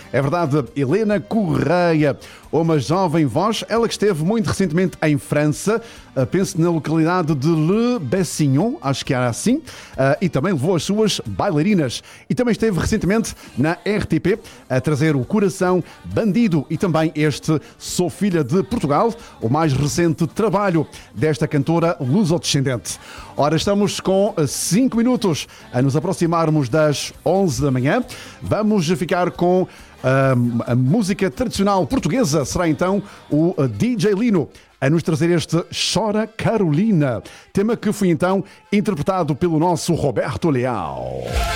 É verdade, Helena Correia, uma jovem voz, ela que esteve muito recentemente em França, penso na localidade de Le Bessignon, acho que era assim, e também levou as suas bailarinas. E também esteve recentemente na RTP a trazer o Coração Bandido e também este Sou Filha de Portugal, o mais recente trabalho desta cantora luso-descendente. Ora, estamos com 5 minutos a nos aproximarmos das 11 da manhã. Vamos ficar com a música tradicional portuguesa. Será então o DJ Lino a nos trazer este Chora Carolina, tema que foi então interpretado pelo nosso Roberto Leal.